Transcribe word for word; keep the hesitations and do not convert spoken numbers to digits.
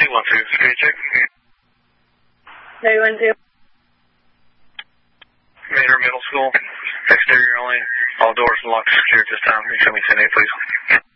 eight one two, security check. eight one two. Maynard Middle School, exterior only, all doors locked, secure at this time. You show me ten eight, please.